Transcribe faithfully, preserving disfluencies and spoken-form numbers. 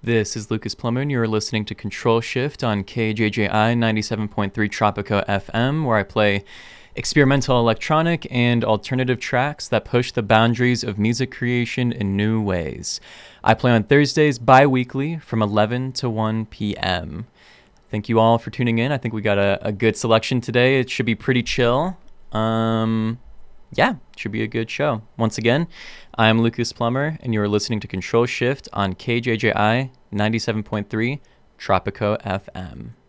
This is Lucas Plummer, and you're listening to Control Shift on K J J I ninety-seven point three Tropico F M, where I play experimental electronic and alternative tracks that push the boundaries of music creation in new ways. I play on Thursdays bi-weekly from eleven to one p.m. Thank you all for tuning in. I think we got a, a good selection today. It should be pretty chill. Um... Yeah, should be a good show. Once again, I'm Lucas Plummer, and you're listening to Control Shift on K J J I ninety-seven point three Tropico F M.